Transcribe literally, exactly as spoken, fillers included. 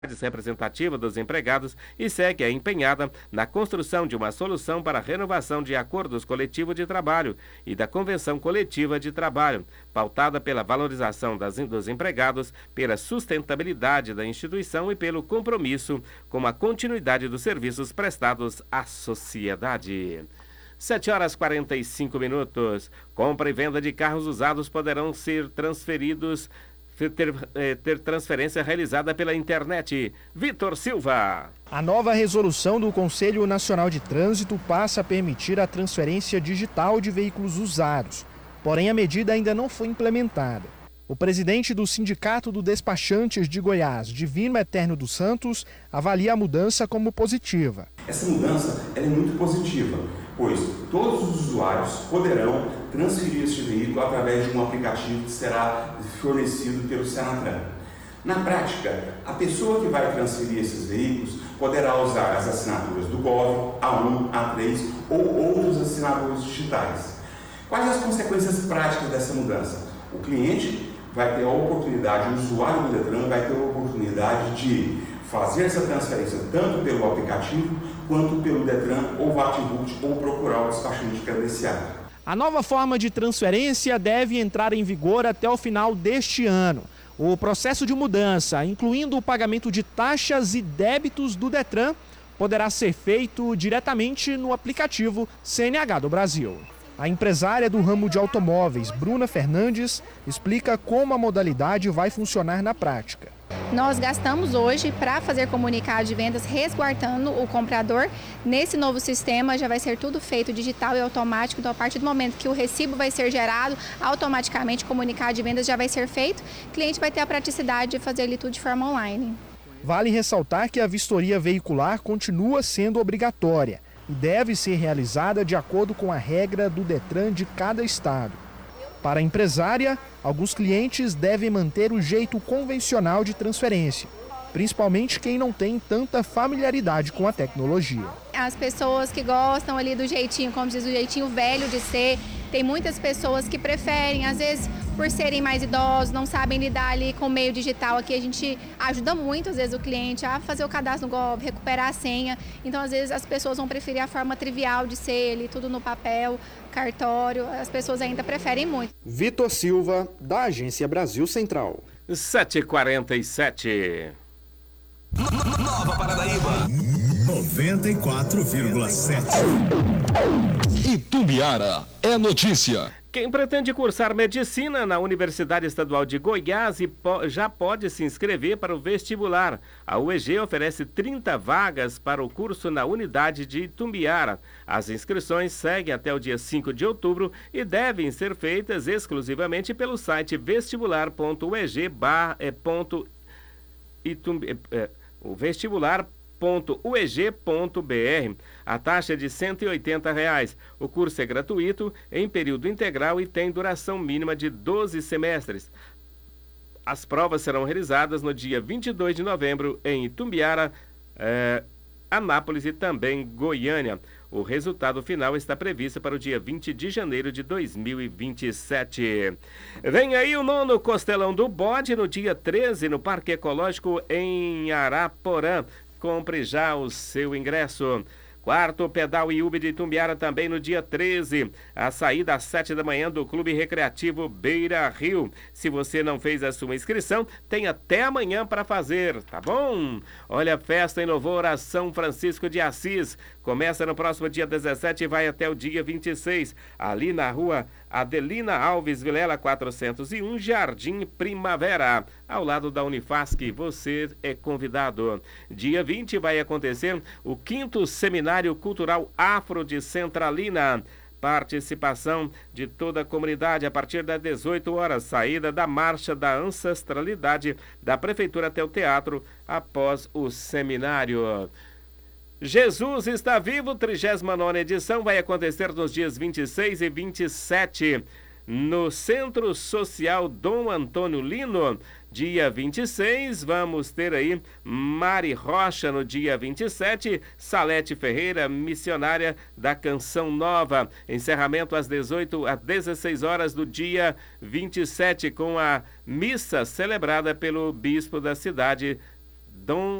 representativa dos empregados e segue empenhada na construção de uma solução para a renovação de acordos coletivos de trabalho e da convenção coletiva de trabalho, pautada pela valorização das, dos empregados, pela sustentabilidade da instituição e pelo compromisso com a continuidade dos serviços prestados à sociedade. sete horas e quarenta e cinco minutos. Compra e venda de carros usados poderão ser transferidos Ter, ter transferência realizada pela internet. Vitor Silva. A nova resolução do Conselho Nacional de Trânsito passa a permitir a transferência digital de veículos usados, porém a medida ainda não foi implementada. O presidente do Sindicato dos Despachantes de Goiás, Divino Eterno dos Santos, avalia a mudança como positiva. Essa mudança ela é muito positiva, pois todos os usuários poderão transferir este veículo através de um aplicativo que será fornecido pelo Senatran. Na prática, a pessoa que vai transferir esses veículos poderá usar as assinaturas do Gov, A um, A três ou outros assinaturas digitais. Quais as consequências práticas dessa mudança? O cliente vai ter a oportunidade, o usuário do Detran vai ter a oportunidade de fazer essa transferência tanto pelo aplicativo quanto pelo Detran ou VaptVupt ou procurar o despachante credenciado. A nova forma de transferência deve entrar em vigor até o final deste ano. O processo de mudança, incluindo o pagamento de taxas e débitos do Detran, poderá ser feito diretamente no aplicativo C N H do Brasil. A empresária do ramo de automóveis, Bruna Fernandes, explica como a modalidade vai funcionar na prática. Nós gastamos hoje para fazer comunicado de vendas resguardando o comprador. Nesse novo sistema já vai ser tudo feito digital e automático, então a partir do momento que o recibo vai ser gerado, automaticamente o comunicado de vendas já vai ser feito. O cliente vai ter a praticidade de fazer ali tudo de forma online. Vale ressaltar que a vistoria veicular continua sendo obrigatória e deve ser realizada de acordo com a regra do Detran de cada estado. Para a empresária, alguns clientes devem manter o jeito convencional de transferência, principalmente quem não tem tanta familiaridade com a tecnologia. As pessoas que gostam ali do jeitinho, como diz, o jeitinho velho de ser, tem muitas pessoas que preferem, às vezes por serem mais idosos, não sabem lidar ali com o meio digital. Aqui a gente ajuda muito, às vezes, o cliente a fazer o cadastro no Gov, recuperar a senha. Então, às vezes, as pessoas vão preferir a forma trivial de ser ali, tudo no papel, cartório. As pessoas ainda preferem muito. Vitor Silva, da Agência Brasil Central. sete e quarenta e sete. Nova Paranaíba. noventa e quatro vírgula sete. Itumbiara é notícia. Quem pretende cursar medicina na Universidade Estadual de Goiás já pode se inscrever para o vestibular. A U E G oferece trinta vagas para o curso na unidade de Itumbiara. As inscrições seguem até o dia cinco de outubro e devem ser feitas exclusivamente pelo site vestibular ponto u e g barra o vestibular ponto u e g ponto b r. A taxa é de cento e oitenta reais. O curso é gratuito, em período integral e tem duração mínima de doze semestres. As provas serão realizadas no dia vinte e dois de novembro em Itumbiara, eh, Anápolis e também Goiânia. O resultado final está previsto para o dia vinte de janeiro de dois mil e vinte e sete. Vem aí o nono Costelão do Bode no dia treze no Parque Ecológico em Araporã. Compre já o seu ingresso. Quarto Pedal Iúbe de Itumbiara também no dia treze. A saída às sete da manhã do Clube Recreativo Beira Rio. Se você não fez a sua inscrição, tem até amanhã para fazer, tá bom? Olha, festa em louvor a São Francisco de Assis. Começa no próximo dia dezessete e vai até o dia vinte e seis. Ali na rua Adelina Alves Vilela quatrocentos e um, Jardim Primavera, ao lado da Unifasc. Você é convidado. Dia vinte vai acontecer o quinto Seminário Cultural Afro de Centralina. Participação de toda a comunidade a partir das dezoito horas. Saída da Marcha da Ancestralidade da Prefeitura até o teatro após o seminário. Jesus está vivo, trigésima nona edição, vai acontecer nos dias vinte e seis e vinte e sete no Centro Social Dom Antônio Lino. Dia vinte e seis, vamos ter aí Mari Rocha no dia vinte e sete, Salete Ferreira, missionária da Canção Nova. Encerramento às dezoito às dezesseis horas do dia vinte e sete, com a missa celebrada pelo bispo da cidade Dom